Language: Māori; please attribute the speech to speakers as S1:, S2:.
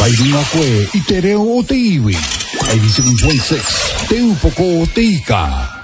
S1: Kairunga koe i te reo o te iwi. 87.6 Te Upoko o te Ika.